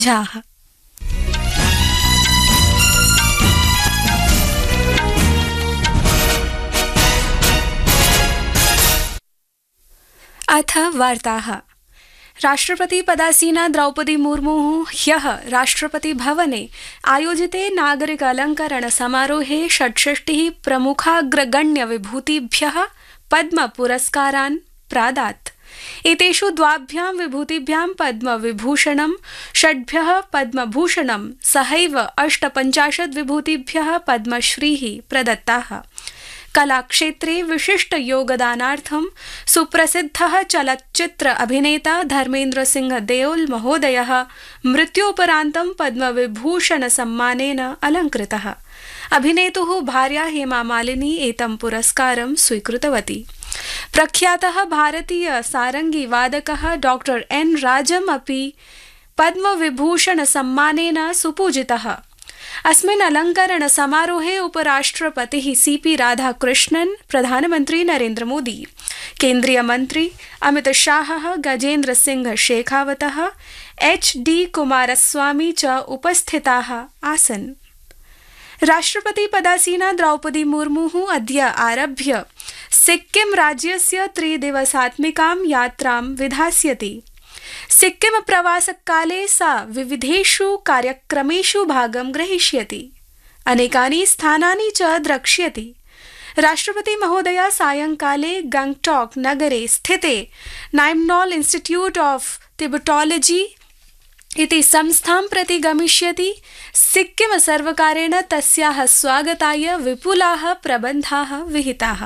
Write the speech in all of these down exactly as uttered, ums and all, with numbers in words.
झाः। अथ वार्ताः। राष्ट्रपति पदासीना द्रौपदी मुर्मुः ह्यः राष्ट्रपति भवने आयोजिते नागरिक अलंकरण समारोहे षट्षष्टिः प्रमुखाग्रगण्य विभूतिभ्यः पद्म पुरस्कारान् प्रादात्। एतेषु द्वाभ्यां विभूतिभ्यां पद्मविभूषणं, षड्भ्यः पद्मभूषणं सहैव अष्टपञ्चाशत् विभूतिभ्यः पद्मश्रीः प्रदत्ताः। कलाक्षेत्रे विशिष्ट योगदानार्थं सुप्रसिद्धः चलच्चित्र अभिनेता धर्मेन्द्र सिंह देओल महोदयः मृत्योपरान्तं पद्मविभूषण सम्मानेन अलङ्कृतः। अभिनेतुः भार्या हेमा मालिनी एतं पुरस्कारं स्वीकृतवती। प्रख्यातः भारतीय सारंगी वादकः डॉक्टर एन राजम् अपि पद्मविभूषण सम्मानेन सुपूजितः। अस्मिन् अलंकरण समारोहे उपराष्ट्रपतिः सीपी राधाकृष्णन्, प्रधानमंत्री नरेंद्र मोदी, केंद्रीय मंत्री अमित शाहः, गजेंद्र सिंह शेखावतः, एच डी कुमारस्वामी च उपस्थिताः आसन्। राष्ट्रपति पदासीना द्रौपदी मुर्मुः अद्य आरभ्य सिक्किम राज्यस्य त्रिदिवसात्मिकां यात्रां विधास्यति। सिक्किम प्रवासकाले सा विविधेषु कार्यक्रमेषु भागं ग्रहीष्यति, अनेकानि स्थानानि च द्रक्ष्यति। राष्ट्रपति महोदया सायंकाले गंगटॉक नगरे स्थिते नाइम्नॉल इंस्टीट्यूट ऑफ तिबेटोलॉजी इति संस्थां प्रति गमिष्यति। सिक्किम सर्वकारेण तस्याः स्वागताय विपुलाः प्रबन्धाः विहिताः।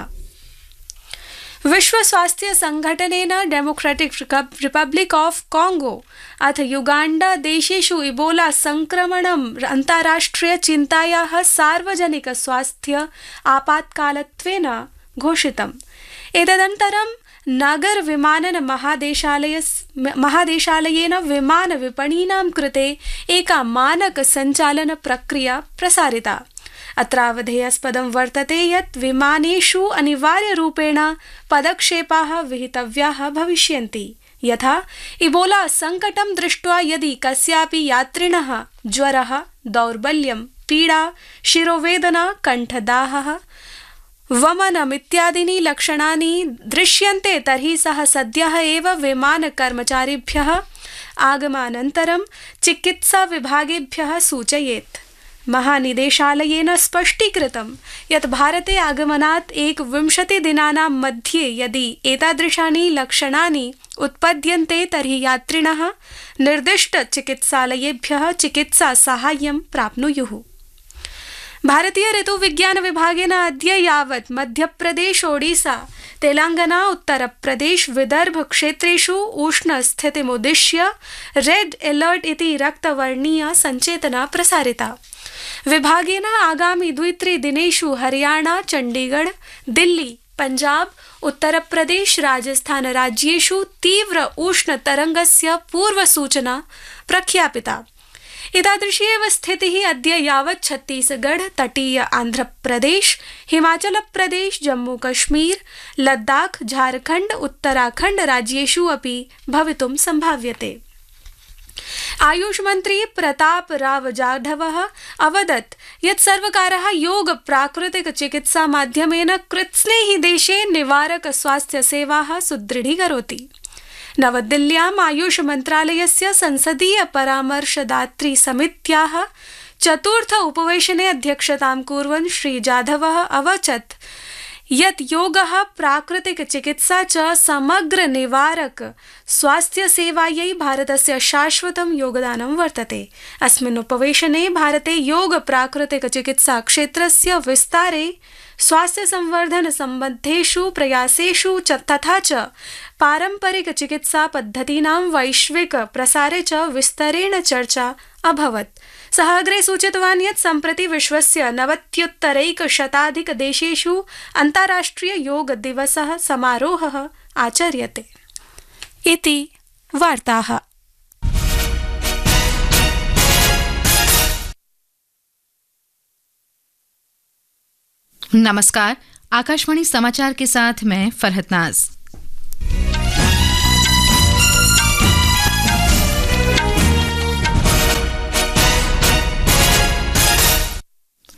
विश्व स्वास्थ्य संघटनेन डेमोक्रेटिक रिपब्लिक ऑफ कांगो अथ युगांडा देशेषु इबोला संक्रमणम् अन्ताराष्ट्रिय चिन्तायाः सार्वजनिक स्वास्थ्य आपातकालत्वेन घोषितम्। एतदनन्तरं नागर विमानन महादेशालयेन विमान विपणीनां कृते एका मानक संचालन प्रक्रिया प्रसारिता। अत्रावधेयास्पदं वर्तते यत् विमानेषु अनिवार्यरूपेण पदक्षेपाः विहितव्याः भविष्यन्ति, यथा इबोला संकटं दृष्ट्वा यदि कस्यापि यात्रिणः ज्वरः, दौर्बल्यं, पीडा, शिरोवेदना, कण्ठदाहः, वमनम् इत्यादीनि लक्षणानि दृश्यन्ते तर्हि सः सद्यः एव विमानकर्मचारिभ्यः आगमनानन्तरं चिकित्सा विभागेभ्यः सूचयेत्। महानिदेशालयेन स्पष्टीकृतं यत् भारते आगमनात् एकविंशतिदिनानां मध्ये यदि एतादृशानि लक्षणानि उत्पद्यन्ते तर्हि यात्रिणः निर्दिष्ट चिकित्सालयेभ्यः चिकित्सा साहाय्यं प्राप्नुयुः। भारतीय ऋतुविज्ञान विभागेन अद्य यावत् मध्यप्रदेश, ओडिशा, तेलंगाना, उत्तरप्रदेश, विदर्भ क्षेत्रेषु उष्णस्थितिमुद्दिश्य रेड अलर्ट इति रक्तवर्णीय संचेतना प्रसारिता। विभागेन आगामि द्वित्रिदिनेषु हरियाणा, चंडीगढ़, दिल्ली, पंजाब, उत्तरप्रदेश, राजस्थान राज्येषु तीव्र उष्ण तरंगस्य पूर्वसूचना प्रख्यापिता। एतादृशी एव स्थितिः अद्य यावत् छत्तीसगढ़, तटीय आंध्रप्रदेश, हिमाचल प्रदेश, जम्मू कश्मीर, लद्दाख, झारखंड, उत्तराखंड राज्येषु अपि भवितुं संभाव्यते। आयुष मंत्री प्रताप राव जाधवः अवदत् यत् सर्वकारः योग प्राकृतिक चिकित्सा माध्यमेन कृत्स्नेहि देशे निवारक स्वास्थ्य सेवाः सुदृढीकरोति। नवदिल्ल्याम् आयुष मन्त्रालयस्य संसदीय परामर्शदात्री समित्याः चतुर्थ उपवेशने अध्यक्षतां कुर्वन् श्री जाधवः अवचत् यत् योगः, प्राकृतिक चिकित्सा च समग्र निवारक स्वास्थ्य सेवायै भारतस्य शाश्वतं योगदानं वर्तते। अस्मिन् उपवेशने भारते योग प्राकृतिक चिकित्सा क्षेत्रस्य विस्तारे, स्वास्थ्य संवर्धन सम्बद्धेषु प्रयासेषु च तथा च पारंपरिक चिकित्सा पद्धतीनां वैश्विक प्रसारे च विस्तरेण चर्चा अभवत्। सः अग्रे सूचितवान् यत् सम्प्रति विश्वस्य नवत्युत्तरैकशताधिक देशेषु अन्ताराष्ट्रिय योग दिवसः समारोहः आचर्यते। इति वार्ताः। नमस्कार, आकाशवाणी समाचार के साथ मैं फरहत नाज।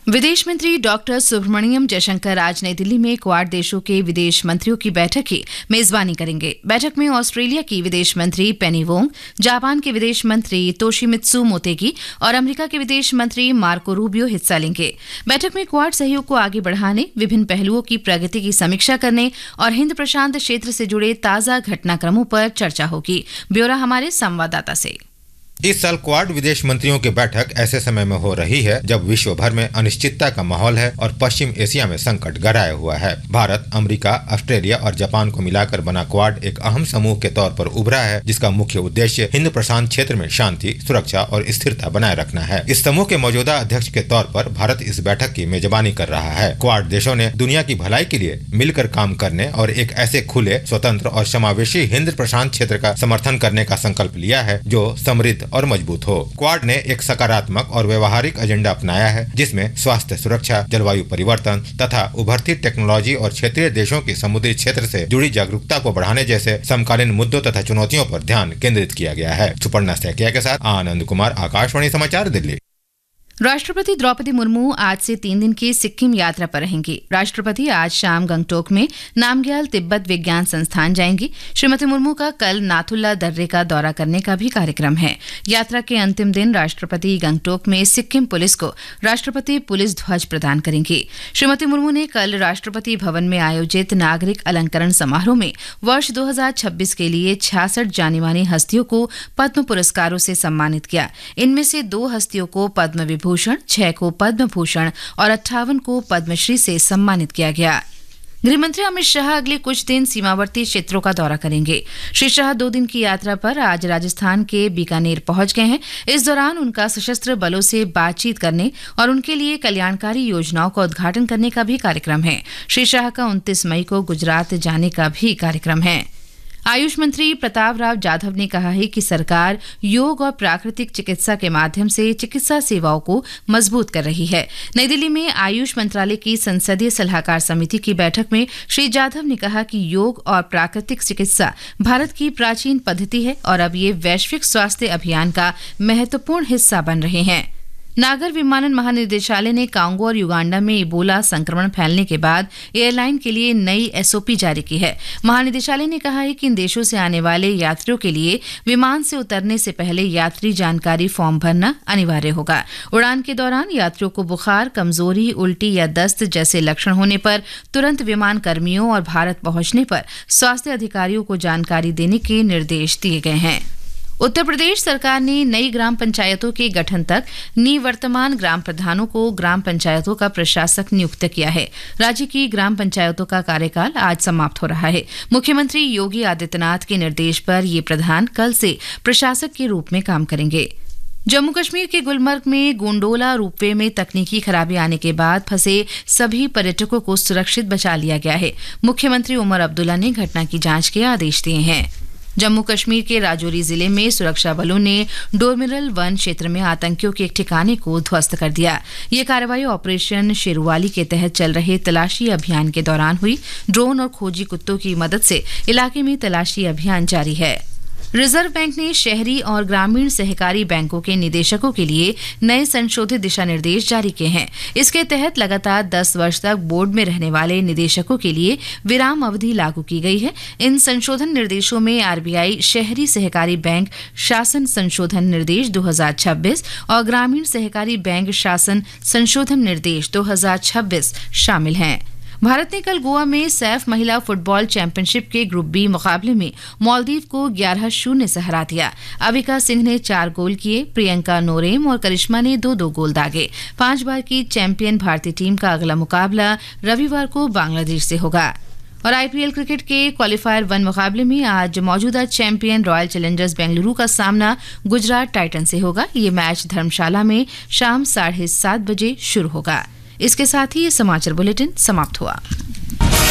विदेश मंत्री डॉक्टर सुब्रमण्यम जयशंकर आज नई दिल्ली में क्वाड देशों के विदेश मंत्रियों की बैठक की मेजबानी करेंगे। बैठक में ऑस्ट्रेलिया की विदेश मंत्री पेनी वोंग, जापान के विदेश मंत्री तोशिमित्सु मोतेगी और अमेरिका के विदेश मंत्री मार्को रूबियो हिस्सा लेंगे। बैठक में क्वाड सहयोग को आगे बढ़ाने, विभिन्न पहलुओं की प्रगति की समीक्षा करने और हिंद प्रशांत क्षेत्र से जुड़े ताजा घटनाक्रमों पर चर्चा होगी। ब्यौरा हमारे संवाददाता से। इस साल क्वाड विदेश मंत्रियों की बैठक ऐसे समय में हो रही है जब विश्व भर में अनिश्चितता का माहौल है और पश्चिम एशिया में संकट गहराया हुआ है। भारत, अमेरिका, ऑस्ट्रेलिया और जापान को मिलाकर बना क्वाड एक अहम समूह के तौर पर उभरा है, जिसका मुख्य उद्देश्य हिंद प्रशांत क्षेत्र में शांति, सुरक्षा और स्थिरता बनाए रखना है। इस समूह के मौजूदा अध्यक्ष के तौर पर भारत इस बैठक की मेजबानी कर रहा है। क्वाड देशों ने दुनिया की भलाई के लिए मिलकर काम करने और एक ऐसे खुले, स्वतंत्र और समावेशी हिंद प्रशांत क्षेत्र का समर्थन करने का संकल्प लिया है जो समृद्ध और मजबूत हो। क्वाड ने एक सकारात्मक और व्यवहारिक एजेंडा अपनाया है, जिसमें स्वास्थ्य सुरक्षा, जलवायु परिवर्तन तथा उभरती टेक्नोलॉजी और क्षेत्रीय देशों की समुद्री क्षेत्र से जुड़ी जागरूकता को बढ़ाने जैसे समकालीन मुद्दों तथा चुनौतियों पर ध्यान केंद्रित किया गया है। सुपर्णा सैकिया के साथ आनंद कुमार, आकाशवाणी समाचार, दिल्ली। राष्ट्रपति द्रौपदी मुर्मू आज से तीन दिन की सिक्किम यात्रा पर रहेंगी। राष्ट्रपति आज शाम गंगटोक में नामग्याल तिब्बत विज्ञान संस्थान जाएंगी। श्रीमती मुर्मू का कल नाथुला दर्रे का दौरा करने का भी कार्यक्रम है। यात्रा के अंतिम दिन राष्ट्रपति गंगटोक में सिक्किम पुलिस को राष्ट्रपति पुलिस ध्वज प्रदान करेंगी। श्रीमती मुर्मू ने कल राष्ट्रपति भवन में आयोजित नागरिक अलंकरण समारोह में वर्ष दो हजार छब्बीस के लिए छियासठ जानी मानी हस्तियों को पद्म पुरस्कारों से सम्मानित किया। इनमें से दो हस्तियों को पद्म विभूषण, छह को पद्म भूषण और अट्ठावन को पद्मश्री से सम्मानित किया गया। गृहमंत्री अमित शाह अगले कुछ दिन सीमावर्ती क्षेत्रों का दौरा करेंगे। श्री शाह दो दिन की यात्रा पर आज राजस्थान के बीकानेर पहुंच गए हैं। इस दौरान उनका सशस्त्र बलों से बातचीत करने और उनके लिए कल्याणकारी योजनाओं का उद्घाटन करने का भी कार्यक्रम है। श्री शाह का उनतीस मई को गुजरात जाने का भी कार्यक्रम है। आयुष मंत्री प्रताप राव जाधव ने कहा है कि सरकार योग और प्राकृतिक चिकित्सा के माध्यम से चिकित्सा सेवाओं को मजबूत कर रही है। नई दिल्ली में आयुष मंत्रालय की संसदीय सलाहकार समिति की बैठक में श्री जाधव ने कहा कि योग और प्राकृतिक चिकित्सा भारत की प्राचीन पद्धति है और अब ये वैश्विक स्वास्थ्य अभियान का महत्वपूर्ण हिस्सा बन रहे हैं। नागर विमानन महानिदेशालय ने कांगो और युगांडा में इबोला संक्रमण फैलने के बाद एयरलाइन के लिए नई एसओपी जारी की है। महानिदेशालय ने कहा है कि इन देशों से आने वाले यात्रियों के लिए विमान से उतरने से पहले यात्री जानकारी फॉर्म भरना अनिवार्य होगा। उड़ान के दौरान यात्रियों को बुखार, कमजोरी, उल्टी या दस्त जैसे लक्षण होने पर तुरंत विमान कर्मियों और भारत पहुंचने पर स्वास्थ्य अधिकारियों को जानकारी देने के निर्देश दिए गए हैं। उत्तर प्रदेश सरकार ने नई ग्राम पंचायतों के गठन तक निवर्तमान ग्राम प्रधानों को ग्राम पंचायतों का प्रशासक नियुक्त किया है। राज्य की ग्राम पंचायतों का कार्यकाल आज समाप्त हो रहा है। मुख्यमंत्री योगी आदित्यनाथ के निर्देश पर ये प्रधान कल से प्रशासक के रूप में काम करेंगे। जम्मू कश्मीर के गुलमर्ग में गोंडोला रोपवे में तकनीकी खराबी आने के बाद फंसे सभी पर्यटकों को सुरक्षित बचा लिया गया है। मुख्यमंत्री उमर अब्दुल्ला ने घटना की जांच के आदेश दिए हैं। जम्मू कश्मीर के राजौरी जिले में सुरक्षा बलों ने डोरमिरल वन क्षेत्र में आतंकियों के एक ठिकाने को ध्वस्त कर दिया। ये कार्रवाई ऑपरेशन शेरवाली के तहत चल रहे तलाशी अभियान के दौरान हुई। ड्रोन और खोजी कुत्तों की मदद से इलाके में तलाशी अभियान जारी है। रिजर्व बैंक ने शहरी और ग्रामीण सहकारी बैंकों के निदेशकों के लिए नए संशोधित दिशा निर्देश जारी किए हैं। इसके तहत लगातार दस वर्ष तक बोर्ड में रहने वाले निदेशकों के लिए विराम अवधि लागू की गई है। इन संशोधन निर्देशों में आरबीआई शहरी सहकारी बैंक शासन संशोधन निर्देश दो हज़ार छब्बीस और ग्रामीण सहकारी बैंक शासन संशोधन निर्देश दो हज़ार छब्बीस शामिल हैं। भारत ने कल गोवा में सैफ महिला फुटबॉल चैंपियनशिप के ग्रुप बी मुकाबले में मालदीव को ग्यारह शून्य से हरा दिया। अविका सिंह ने चार गोल किए, प्रियंका नोरेम और करिश्मा ने दो दो गोल दागे। पांच बार की चैंपियन भारतीय टीम का अगला मुकाबला रविवार को बांग्लादेश से होगा। और आईपीएल क्रिकेट के क्वालिफायर वन मुकाबले में आज मौजूदा चैंपियन रॉयल चैलेंजर्स बेंगलुरु का सामना गुजरात टाइटन से होगा। ये मैच धर्मशाला में शाम साढ़े सात बजे शुरू होगा। इसके साथ ही ये समाचार बुलेटिन समाप्त हुआ।